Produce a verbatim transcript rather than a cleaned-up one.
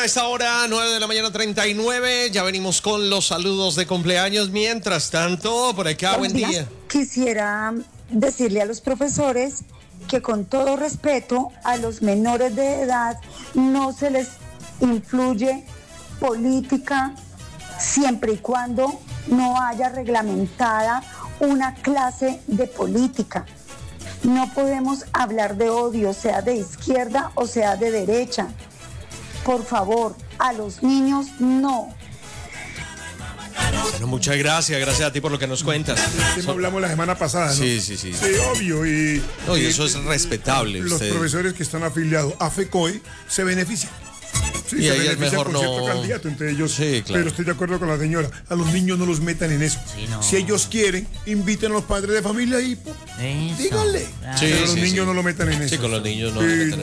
a esta hora, nueve de la mañana, treinta y nueve. Ya venimos con los saludos de cumpleaños. Mientras tanto, por acá, buen días. día. Quisiera decirle a los profesores que con todo respeto a los menores de edad no se les influye política siempre y cuando no haya reglamentada una clase de política. No podemos hablar de odio, sea de izquierda o sea de derecha. Por favor, a los niños no. Bueno, muchas gracias, gracias a ti por lo que nos cuentas. Sí, so, hablamos la semana pasada, ¿no? Sí, sí, sí. Sí, obvio. Y, no, y, y eso y, es respetable. Los usted. profesores que están afiliados a FECODE se benefician. Sí, y se ahí benefician es mejor con no... cierto candidato entre ellos. Sí, claro. Pero estoy de acuerdo con la señora. A los niños no los metan en eso. Sí, no. Si ellos quieren, inviten a los padres de familia y pues, díganle. Sí, pero a los sí, niños sí. no lo metan en eso. Sí, con los niños no sí, lo metan en